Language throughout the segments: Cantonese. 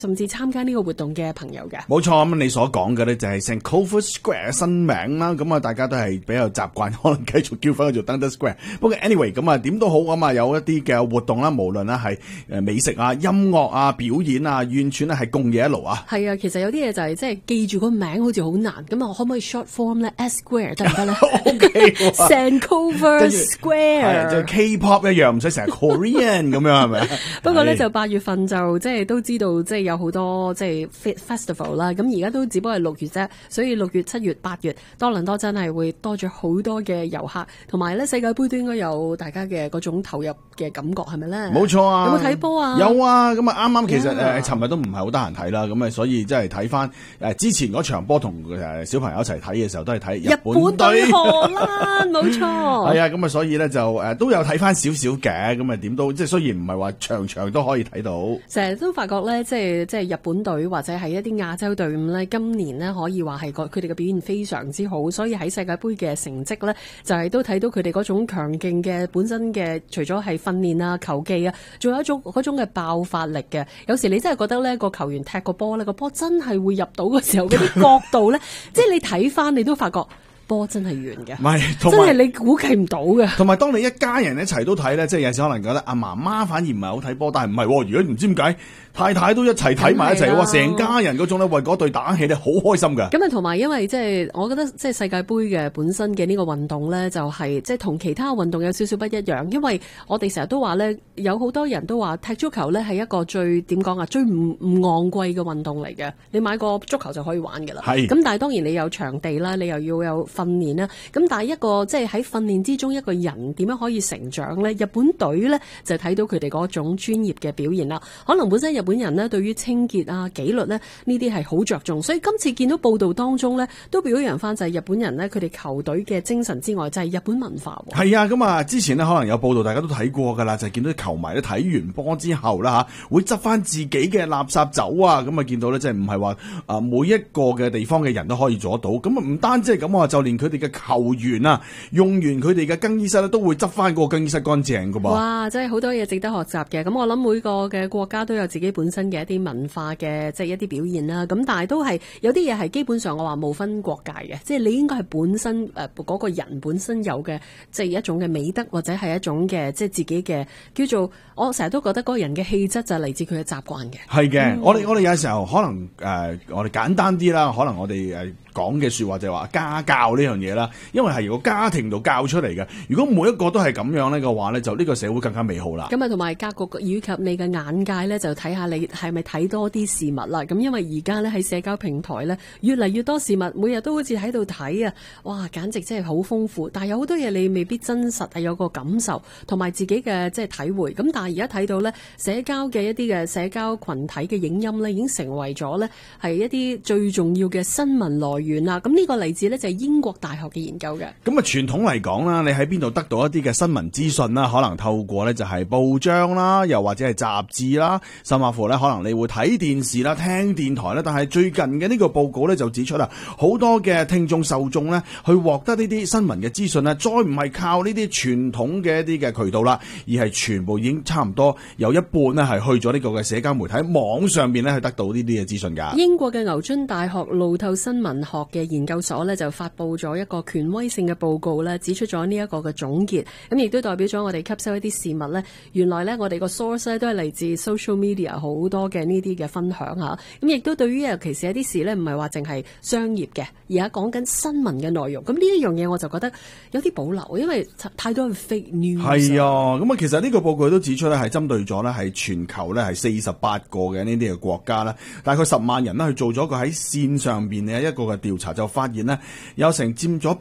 甚至參加呢個活動嘅朋友嘅。 冇錯，咁你所講嘅咧就係 St Kilda Square 新名啦，咁啊大家都係比較習慣，可能繼續叫翻佢做 Dundas Square。不過 anyway 咁啊點都好，咁啊有一啲嘅活動啦，無論咧係美食啊、音樂啊、表演啊，完全咧係共冶一爐啊。 係啊，其實有啲嘢就係即係記住個名好似好難，咁啊可唔可以 short form 咧 S Square 得唔得咧 ？OK St Kilda Square 即係 K-pop 一樣，唔使成日 Korean 咁樣係咪？ 不過咧就8月份就即係都知道即係有好多即係 festival 啦，咁而家都只不過係6月啫，所以6月、7月、8月多倫多真係會多咗好多嘅遊客，同埋咧世界盃都應該有大家嘅嗰種投入嘅感覺，係咪咧？ 冇錯啊！ 有冇睇波啊？ 有啊！咁啊啱啱其實尋日都唔係好得閒睇啦，咁啊所以即係睇翻之前嗰場波同小朋友一齊睇嘅時候都係睇日本對荷蘭，冇錯。 係啊，咁啊所以咧就都有睇翻少少嘅，咁啊點都即係雖然唔係話場場都可以睇到， 成日都發覺咧，即係日本隊或者係一啲亞洲隊伍咧，今年呢可以話係佢哋嘅表現非常之好，所以喺世界盃嘅成績咧，就係都睇到佢哋嗰種強勁嘅本身嘅，除咗係訓練啊、球技啊，仲有一種嗰種嘅爆發力嘅。有時你真係覺得呢個球員踢個波呢，個波真係會入到嘅時候，嗰啲角度咧，即係你睇翻你都發覺。波真係圓嘅， 唔係， 真係你估計唔到嘅。 同埋當你一家人一齊都睇咧，即係有時可能覺得阿媽媽反而唔係好睇波，但係唔係，如果唔知點解太太都一齊睇埋一齊，哇！成家人嗰種咧為嗰隊打氣咧，好開心㗎。 咁啊，同埋因為即係我覺得即係世界盃嘅本身嘅呢個運動咧，就係即係同其他運動有少少不一樣，因為我哋成日都話咧，有好多人都話踢足球咧係一個最點講啊，最唔昂貴嘅運動嚟嘅。你買個足球就可以玩㗎啦。係。咁但係當然你有場地啦，你又要有訓練啦。咁但係一個即係喺訓練之中，一個人點樣可以成長咧？日本隊咧就睇到佢哋嗰種專業嘅表現啦。可能本身日本人咧對於清潔啊、紀律咧呢啲係好着重，所以今次見到報道當中咧都表揚翻就係日本人咧佢哋球隊嘅精神之外，就係日本文化。 係啊，咁啊之前呢可能有報道，大家都睇過㗎啦，就係見到啲球迷咧睇完波之後啦嚇，會執翻自己嘅垃圾走啊，咁啊見到咧即係唔係話每一個嘅地方嘅人都可以做得到，咁啊唔單止係咁啊，就連佢哋嘅球員啊，用完佢哋嘅更衣室咧，都會執翻個更衣室乾淨噶噃。 哇！真係好多嘢值得學習嘅。咁我諗每個嘅國家都有自己本身嘅一啲文化嘅，即係一啲表現啦。咁但係都係有啲嘢係基本上我話冇分國界嘅，即係你應該係本身嗰個人本身有嘅，即係一種嘅美德或者係一種嘅即係自己嘅叫做，我成日都覺得嗰個人嘅氣質就係嚟自佢嘅習慣嘅。係嘅，我哋有時候可能我哋簡單啲啦，可能我哋講嘅說話就係話家教呢樣嘢啦，因為係由個家庭度教出嚟嘅。如果每一個都係咁樣呢嘅話呢，就呢個社會更加美好啦。 咁啊，同埋格局以及你嘅眼界呢，就睇下你係咪睇多啲事物啦。咁因為而家呢，喺社交平台呢，越嚟越多事物，每日都好似喺度睇啊，哇！簡直真係好豐富。但係有好多嘢你未必真實係有個感受同埋自己嘅即係體會。咁但係而家睇到呢，社交嘅一啲嘅社交群體嘅影音呢，已經成為咗呢係一啲最重要嘅新聞來源啦。咁呢個例子呢，就係英國大學嘅研究嘅。 咁啊，傳統嚟講啦，你喺邊度得到一啲嘅新聞資訊啦？可能透過呢就係報章啦，又或者係雜誌啦，甚至乎呢可能你會睇電視啦、聽電台啦。但係最近嘅呢個報告呢，就指出啦，好多嘅聽眾受眾呢，去獲得呢啲新聞嘅資訊呢，再唔係靠呢啲傳統嘅一啲嘅渠道啦，而係全部已經差唔多有一半呢係去咗呢個嘅社交媒體網上面呢，去得到呢啲嘅資訊㗎。 英國嘅牛津大學路透新聞學嘅研究所呢，就發布咗一個權威性嘅報告呢，指出咗呢一個嘅總結，咁亦都代表咗我哋吸收一啲事物呢，原來呢，我哋個 source 呢都係嚟自 social media 好多嘅呢啲嘅分享嚇，咁亦都對於尤其是一啲事呢，唔係話淨係商業嘅，而係講緊新聞嘅內容。咁呢一樣嘢我就覺得有啲保留，因為太多 fake news。 係啊，咁啊其實呢個報告都指出呢，係針對咗呢係全球呢係48個嘅呢啲嘅國家啦，大概10萬人呢去做咗個喺線上邊嘅一個嘅調查，就發現呢，有成佔咗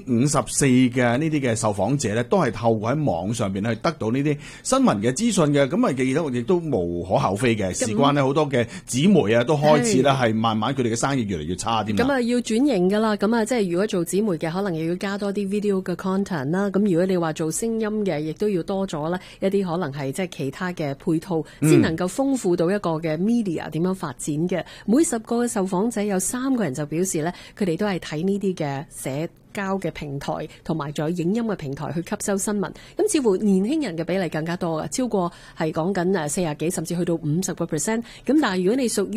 54%嘅呢啲嘅受訪者呢，都係透過喺網上邊去得到呢啲新聞嘅資訊嘅。咁啊亦都無可厚非嘅，事關呢好多嘅紙媒啊都開始呢係慢慢佢哋嘅生意越嚟越差啲。 咁啊要轉型噶啦，咁啊即係如果做紙媒嘅，可能又要加多啲 video 嘅 content 啦。咁如果你話做聲音嘅，亦都要多咗啦一啲可能係即係其他嘅配套，先能夠豐富到一個嘅 media 點樣發展嘅。每10個嘅受訪者有3個人就表示呢，佢哋都係睇呢啲嘅寫交嘅平台，同埋仲有影音嘅平台去吸收新聞。咁似乎年輕人嘅比例更加多嘅，超過係講緊40幾，甚至去到50%。咁但係如果你屬於